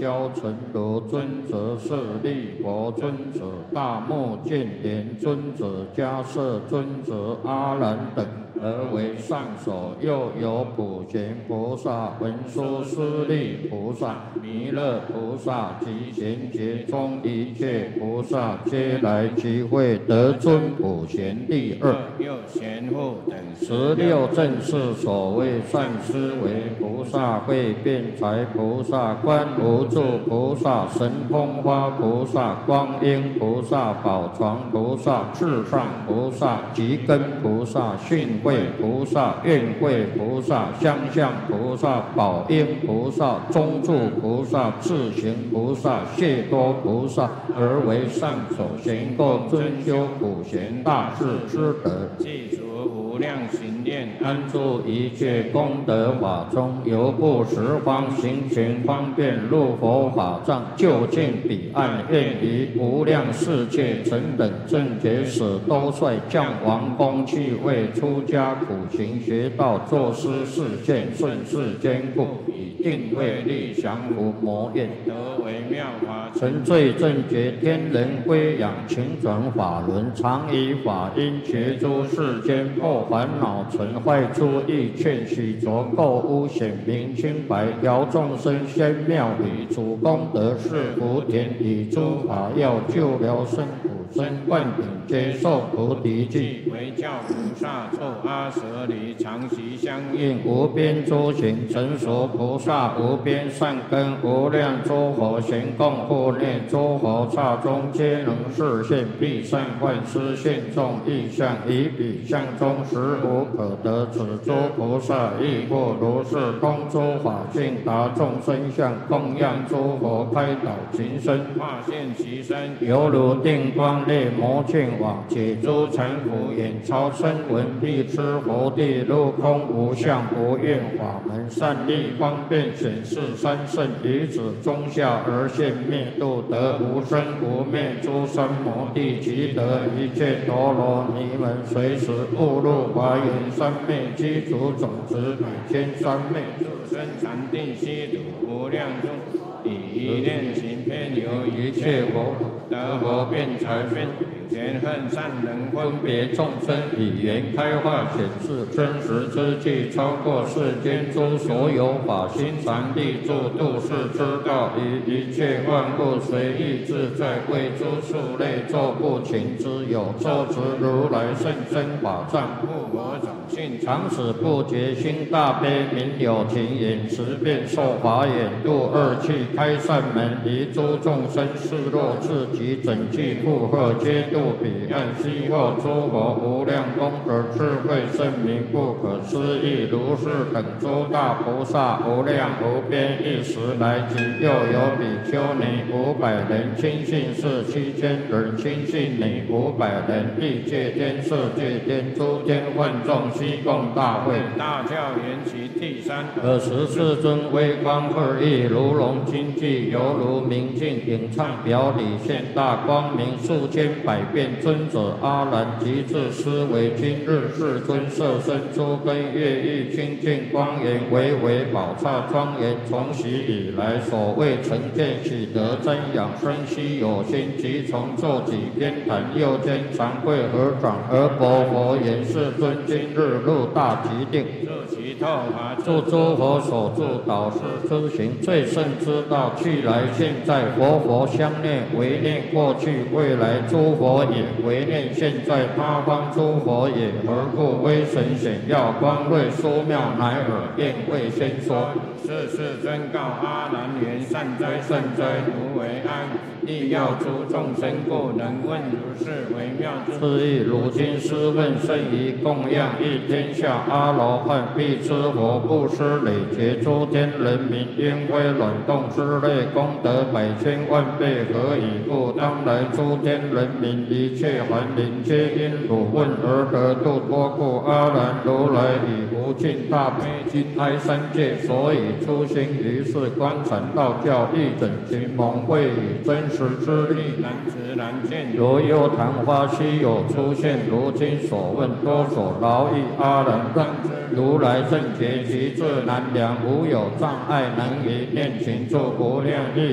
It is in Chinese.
交陈罗尊者、舍利佛尊者、大目犍连尊者、迦摄尊者、阿难等，而为上首。又有普贤菩萨、文殊师利菩萨、弥勒菩萨及贤劫中一切菩萨，皆来集会得尊普贤第二。又贤护等16正是所谓善思维菩萨、慧辩才菩萨、观无住菩萨、神通花菩萨、光阴菩萨、宝床菩萨、至上菩萨、极根菩萨、训慧菩萨、愿慧菩萨、相向菩萨、宝应菩萨、中住菩萨、智行菩萨、谢多菩萨，而为上首，行够尊修普贤大士之德，记除无量行念，安住一切功德法中，由不十方行权方便入佛法藏，就近彼岸，愿于无量世界成等正觉使都率降王公去为出家苦行学道作师示现，顺世坚固，以定慧力降伏魔怨，得为妙法成罪正觉天人归养，勤转法轮，常以法音觉诸世间破烦恼尘坏诸意，劝许着垢污显明清白，调众生仙妙理，主功德是福田，以诸法要救疗生苦生灌顶，接受菩提记，为教菩萨作阿舍离，常习相应，无边诸行成熟菩萨，无边善根，无量诸佛行供护念，诸佛刹中皆能示现，必善幻施现众意象，以彼相中实无可得，此诸菩萨亦复如是，通诸法性，达众生相，供养诸佛，开导情身，化现其身，犹如定光列摩犍网，解诸尘浮，眼超声闻，必知佛地入空无相无愿法门，善利方便显示三圣，以此中下而现灭度，得无生无灭诸三摩地，即得一切陀罗尼门，随时误入华严三昧，积足种子百千三昧，助生禅定悉土无量中，以一念行偏由一切佛得佛辩才辩前恨善人分别众生，以言开化显示真实之际，超过世间诸所有法，心常立住度世之道，以一切万物随意自在，为诸数类作不勤之有，作持如来圣身法藏，护我种性，常使不觉心大悲，明有情眼识变受法眼，度二气开善门，离诸众生示若自己整具负荷，皆度彼岸悉获诸佛无量功德智慧圣明不可思议，如是等诸大菩萨无量无边，一时来集，又有比丘尼500人，亲信士7000人，亲信女500人，欲界天、色界天、诸天万众悉共大会。大教缘起第三，24尊微光二翼，如龙金髻，犹如明镜，影唱表里现大光明，数千百变尊者阿难及至思维，今日世尊色身诸根乐意清净光严，唯唯宝刹庄严，从昔以来所谓成见喜得瞻仰生息有心，即从坐己边坛右肩长跪合掌，而薄佛言：世尊今日入大极定，入其透法，助诸佛所助导师之行，最胜之道，去来现在，佛相念，唯念过去未来诸佛也，唯念现在他方诸佛也，何故威神显耀光瑞殊妙，乃尔便会先说。世尊告阿难言：善哉善哉，如为安，亦要诸众生故，能问如是微妙之意。如今师问甚于供养一天下阿罗汉，必知佛布施累劫诸天人民，因为卵动之类功德百千万倍，何以故？当来诸天人民一切寒灵，皆因汝问而得度脱故。阿难如来以无尽大悲心哀三界，所以初心于是观禅道教，一整群蒙会以真实之力，难知难见。如有昙花稀有出现，如今所问多所劳役。阿难当知如来正觉极智难量，无有障碍，能以念勤助无量益。